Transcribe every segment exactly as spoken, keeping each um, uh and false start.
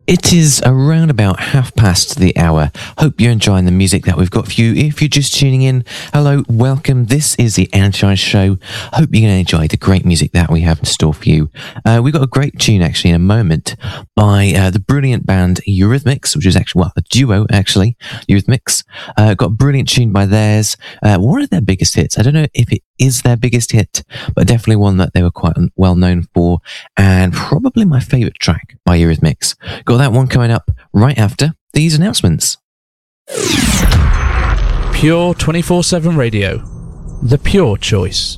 It is around about half past the hour. Hope you're enjoying the music that we've got for you. If you're just tuning in, hello, welcome. This is the Energize Show. Hope you're going to enjoy the great music that we have in store for you. Uh, we've got a great tune actually in a moment by uh, the brilliant band Eurythmics, which is actually, well, a duo actually, Eurythmics. Uh, got a brilliant tune by theirs. Uh, one of their biggest hits. I don't know if it is their biggest hit, but definitely one that they were quite well known for, and probably my favourite track by Eurythmics. Got that one coming up right after these announcements. Pure twenty-four seven Radio, the pure choice.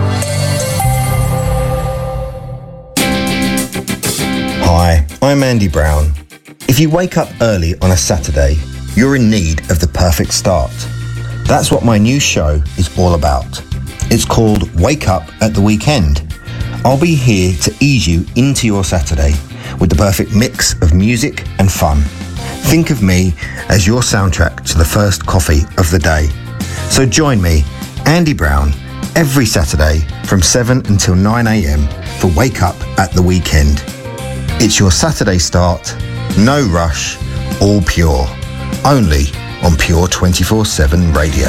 Hi, I'm Andy Brown. If you wake up early on a Saturday, you're in need of the perfect start. That's what my new show is all about. It's called Wake Up at the Weekend. I'll be here to ease you into your Saturday with the perfect mix of music and fun. Think of me as your soundtrack to the first coffee of the day. So join me, Andy Brown, every Saturday from seven until nine a.m. for Wake Up at the Weekend. It's your Saturday start, no rush, all pure. Only on Pure twenty-four seven Radio.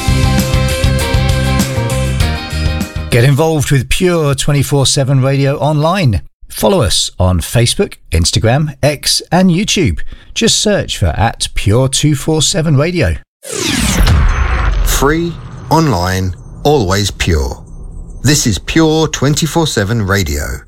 Get involved with Pure twenty-four seven Radio online. Follow us on Facebook, Instagram, X and YouTube. Just search for at Pure two forty-seven Radio. Free, online, always pure. This is Pure twenty-four seven Radio.